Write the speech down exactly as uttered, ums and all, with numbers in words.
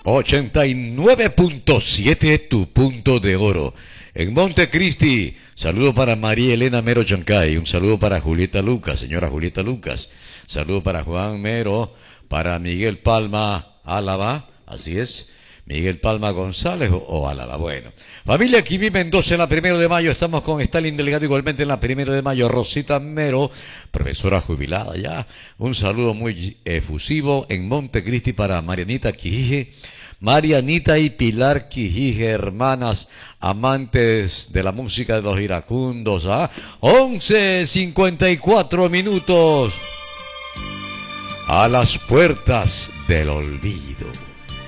ochenta y nueve punto siete, tu punto de oro. En Montecristi, saludo para María Elena Mero Chancay, un saludo para Julieta Lucas, señora Julieta Lucas, saludo para Juan Mero, para Miguel Palma Álava, así es, Miguel Palma González o, o Álava. Bueno, familia Quimí Mendoza en la primero de mayo, estamos con Stalin Delgado igualmente en la primero de mayo, Rosita Mero, profesora jubilada ya, un saludo muy efusivo en Montecristi para Marianita Quijije, Marianita y Pilar Quijije, hermanas amantes de la música de los iracundos, ¿ah? once cincuenta y cuatro minutos a las puertas del olvido.